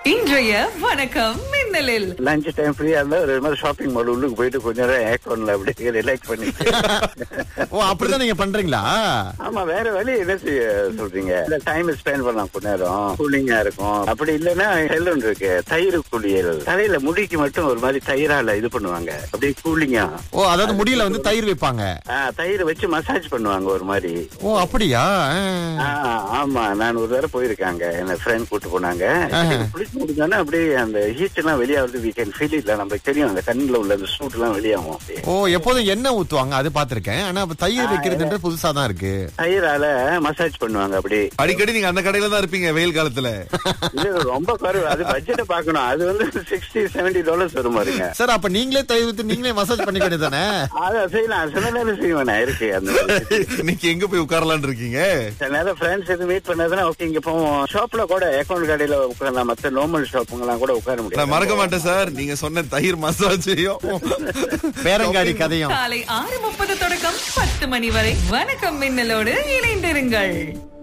இன்றைய வணக்கம் மின்னலில் lunch time ஃப்ரீயா இருந்தா ஒரு மாதிரி ஷாப்பிங் மால் உள்ளுக்கு போயிட்டு கொஞ்ச நேரம் ஏக்கோன்ல அப்படியே ரிலாக்ஸ் பண்ணி ஓ அப்படிதான் நீங்க பண்றீங்களா? ஆமா, வேற வழி என்ன செய்ய சொல்றீங்க? இந்த டைம் ஸ்பெண்ட் பண்ணலாம் கொஞ்ச நேரம், கூலிங்கா இருக்கும். அப்படி இல்லைன்னா செல்லுன்னு இருக்கு தயிர் குளியல், தலையில முடிக்கு மட்டும் ஒரு மாதிரி தயிரால இது பண்ணுவாங்க, அப்படியே கூலிங்கா. ஓ அதாவது முடியல வந்து தயிர் வைப்பாங்க. தயிர் வச்சு மசாஜ் பண்ணுவாங்க ஒரு மாதிரி. ஓ அப்படியா? ஆமா, நான் ஒரு தடவை போயிருக்காங்க, என்ன ஃப்ரெண்ட் கூட்டு போனாங்க. குளிச்சு முடிஞ்சோன்னா அப்படியே அந்த ஹீட் எல்லாம் வெளியாவது, we can feel it. நமக்கு தெரியும் அந்த கண்ணுல உள்ள அந்த சூட் எல்லாம் வெளியாகும். ஓ எப்போதும் எண்ணெய் ஊத்துவாங்க, அது பாத்திருக்கேன். ஆனா தயிர் வைக்கிறது புதுசா தான் இருக்கு. தயிரால மசாஜ் பண்ணுவாங்க அப்படி. அடிக்கடி நீங்க அந்த கடையில தான் இருப்பீங்க வெயில் காலத்துல? இல்ல ரொம்ப குறைவு, அது பட்ஜெட்டை பாக்கணும். அது வந்து $60-70 வரும் பாருங்க. சார் அப்ப நீங்களே தயிர் ஊத்தி நீங்களே மசாஜ் பண்ணிக்க வேண்டியதானே? அதான் செய்யலாம், சில நேரம் செய்வேன் இருக்கு. அந்த இன்னைக்கு எங்க போய் உட்காரலான்னு இருக்கீங்க? சில நேரம் ஃப்ரெண்ட்ஸ் எதுவும் மீட் பண்ணதுன்னா ஓகே இங்க போவோம். ஷாப்ல கூட அக்கௌண்ட் கடையில உட்காரலாம், மத்த நார்மல் ஷாப்புங்கெல்லாம் கூட உட்கார முடியும். நான் மறக்க மாட்டேன் சார், நீங்க சொன்ன தயிர் மசாஜையும் பேரங்காடி கதையும். காலை 6:30 தொடக்கம் 10 மணி வரை வணக்கம் மின்னலோடு இணைந்திருங்கள்.